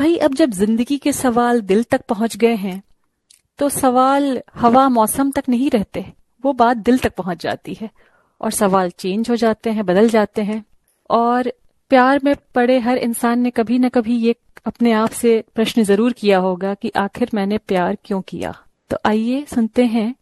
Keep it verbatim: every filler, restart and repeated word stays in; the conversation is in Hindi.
भाई अब जब जिंदगी के सवाल दिल तक पहुंच गए हैं तो सवाल हवा मौसम तक नहीं रहते, वो बात दिल तक पहुंच जाती है और सवाल चेंज हो जाते हैं, बदल जाते हैं। और प्यार में पड़े हर इंसान ने कभी न कभी ये अपने आप से प्रश्न जरूर किया होगा कि आखिर मैंने प्यार क्यों किया। तो आइए सुनते हैं